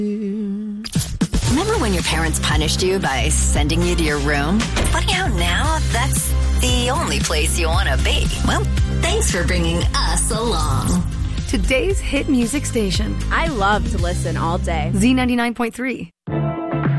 Remember when your parents punished you by sending you to your room? Funny how now that's the only place you want to be. Well, thanks for bringing us along. Today's hit music station. I love to listen all day. Z99.3.